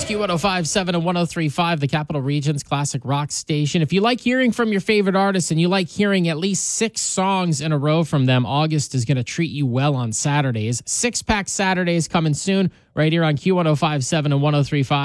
Q105.7 and 103.5, the Capital Region's classic rock station. If you like hearing from your favorite artists and you like hearing at least 6 songs in a row from them, August is going to treat you well on Saturdays. 6-Pack Saturdays coming soon right here on Q105.7 and 103.5.